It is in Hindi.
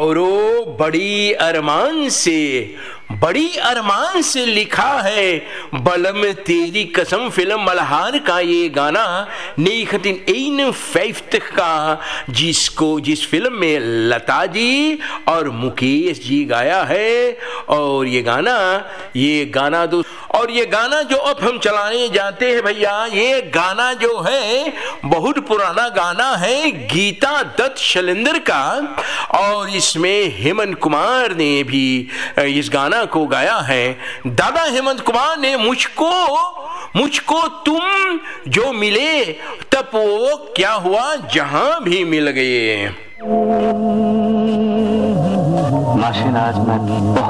और वो बड़ी अरमान से लिखा है। बलम तेरी कसम फिल्म मल्हार का ये गाना 1951 का, जिस फिल्म में लता जी और मुकेश जी गाया है। और ये गाना जो अब हम चलाने जाते हैं भैया, ये गाना जो है बहुत पुराना गाना है, गीता दत्त शैलेंद्र का। और इसमें हेमंत कुमार ने भी इस गाना को गाया है। दादा हेमंत कुमार ने मुझको तुम जो मिले, तब वो क्या हुआ जहां भी मिल गए। माशिन आज मैं